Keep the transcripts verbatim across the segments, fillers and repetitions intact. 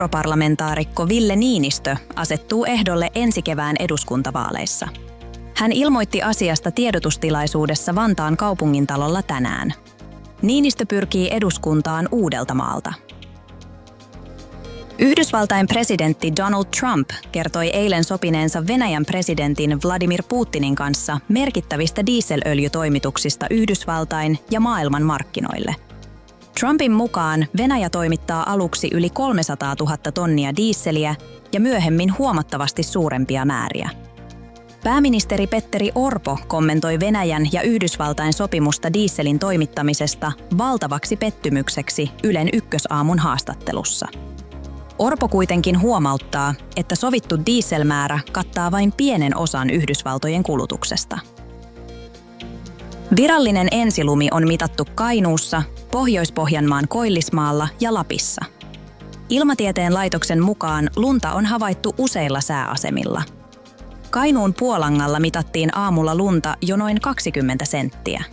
Europarlamentaarikko Ville Niinistö asettuu ehdolle ensi kevään eduskuntavaaleissa. Hän ilmoitti asiasta tiedotustilaisuudessa Vantaan kaupungintalolla tänään. Niinistö pyrkii eduskuntaan Uudeltamaalta. Yhdysvaltain presidentti Donald Trump kertoi eilen sopineensa Venäjän presidentin Vladimir Putinin kanssa merkittävistä dieselöljytoimituksista Yhdysvaltain ja maailman markkinoille. Trumpin mukaan Venäjä toimittaa aluksi yli kolmesataatuhatta tonnia dieseliä ja myöhemmin huomattavasti suurempia määriä. Pääministeri Petteri Orpo kommentoi Venäjän ja Yhdysvaltain sopimusta dieselin toimittamisesta valtavaksi pettymykseksi Ylen Ykkösaamun haastattelussa. Orpo kuitenkin huomauttaa, että sovittu dieselmäärä kattaa vain pienen osan Yhdysvaltojen kulutuksesta. Virallinen ensilumi on mitattu Kainuussa, Pohjois-Pohjanmaan Koillismaalla ja Lapissa. Ilmatieteen laitoksen mukaan lunta on havaittu useilla sääasemilla. Kainuun Puolangalla mitattiin aamulla lunta jo noin kaksikymmentä senttiä.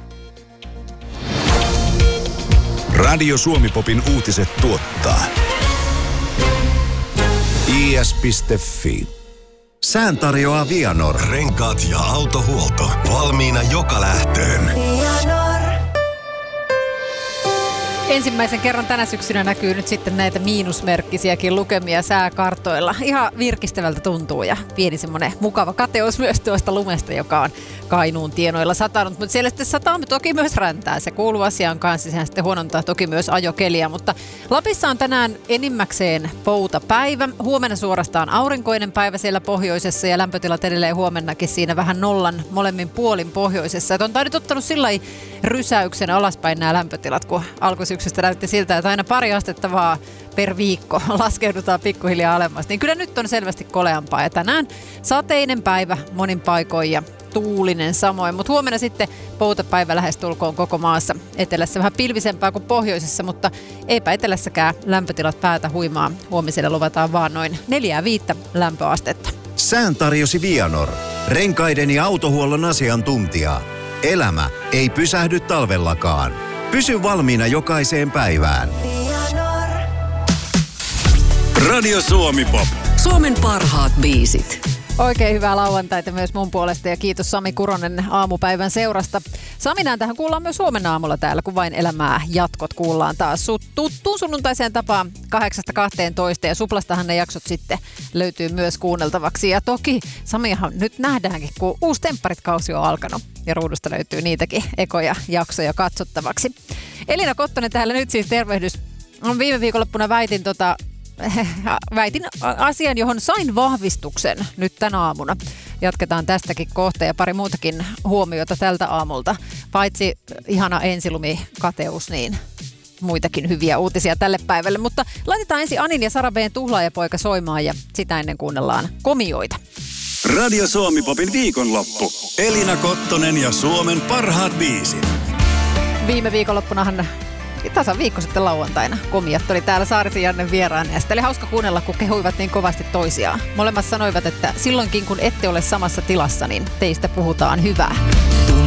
Radio Suomi-popin uutiset tuottaa i s piste f i. Sään tarjoaa Vianor. Renkaat ja autohuolto. Valmiina joka lähtöön. Ensimmäisen kerran tänä syksynä näkyy nyt sitten näitä miinusmerkkisiäkin lukemia sääkartoilla. Ihan virkistävältä tuntuu ja pieni semmoinen mukava kateus myös tuosta lumesta, joka on Kainuun tienoilla satanut. Mutta siellä sitten sataa toki myös räntää. Se kuuluu asiaan kanssa. Sehän sitten huonontaa toki myös ajokeliä. Mutta Lapissa on tänään enimmäkseen poutapäivä. Huomenna suorastaan aurinkoinen päivä siellä pohjoisessa ja lämpötilat edelleen huomennakin siinä vähän nollan molemmin puolin pohjoisessa. Et on taidot ottanut sillä rysäyksenä alaspäin nämä lämpötilat, kun alkusyksystä näytti siltä, että aina pari astetta vaan per viikko laskeudutaan pikkuhiljaa alemmas. Niin kyllä nyt on selvästi koleampaa ja tänään sateinen päivä monin paikoin ja tuulinen samoin, mutta huomenna sitten poutapäivä lähestulkoon koko maassa. Etelässä vähän pilvisempää kuin pohjoisessa, mutta eipä etelässäkään lämpötilat päätä huimaa. Huomiselle luvataan vaan noin neljää viittä lämpöastetta. Sään tarjosi Vianor. Renkaiden ja autohuollon asiantuntija. Elämä ei pysähdy talvellakaan. Pysy valmiina jokaiseen päivään. Radio Suomi-pop. Suomen parhaat biisit. Oikein hyvää lauantaita myös mun puolesta ja kiitos Sami Kuronen aamupäivän seurasta. Sami, näin tähän kuullaan myös huomenna aamulla täällä, kun vain elämää jatkot kuullaan taas tuttuun sunnuntaiseen tapaan kahdeksasta kahteentoista ja Suplastahan ne jaksot sitten löytyy myös kuunneltavaksi. Ja toki Samihan nyt nähdäänkin, kun uusi Tempparit-kausi on alkanut ja ruudusta löytyy niitäkin ekoja jaksoja katsottavaksi. Elina Kottonen täällä nyt siis tervehdys. Viime viikonloppuna väitin tota... Väitin asian, johon sain vahvistuksen nyt tänä aamuna. Jatketaan tästäkin kohta ja pari muutakin huomiota tältä aamulta. Paitsi ihana ensilumikateus, niin muitakin hyviä uutisia tälle päivälle. Mutta laitetaan ensin Anin ja Sara B:n Tuhlaajapoika soimaan ja sitä ennen kuunnellaan komioita. Radio Suomi-popin viikonloppu. Elina Kottonen ja Suomen parhaat biisit. Viime viikonloppunahan tasan viikko sitten lauantaina komiat oli täällä Saarisen Jannen vieraana ja sitä oli hauska kuunnella, kun kehuivat niin kovasti toisiaan. Molemmat sanoivat, että silloinkin kun ette ole samassa tilassa, niin teistä puhutaan hyvää.